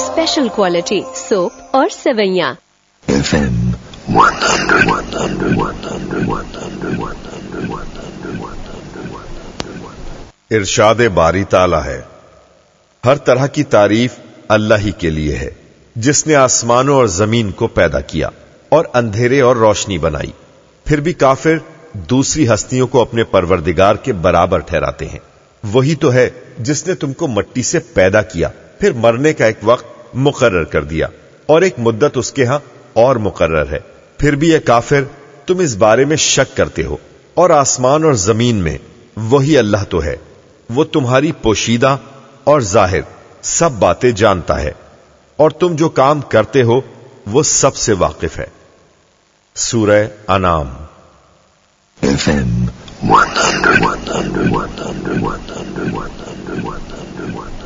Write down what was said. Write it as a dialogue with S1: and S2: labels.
S1: Special quality soap और सेवैयां।
S2: FM 100.
S3: इरशाद बारी ताला है, हर तरह की तारीफ अल्लाह ही के लिए है, जिसने आसमानों और जमीन को पैदा किया और अंधेरे और रोशनी बनाई। फिर भी काफिर दूसरी हस्तियों को अपने परवरदिगार के बराबर ठहराते हैं। वही तो है जिसने तुमको मट्टी से पैदा किया, फिर मरने का एक वक्त मुकर्रर कर दिया और एक मुद्दत उसके यहां और मुकर्रर है। फिर भी ये काफिर तुम इस बारे में शक करते हो। और आसमान और जमीन में वही अल्लाह तो है, वो तुम्हारी पोशीदा और जाहिर सब बातें जानता है, और तुम जो काम करते हो वो सबसे वाकिफ है। सूरह अनाम।
S2: FM 100.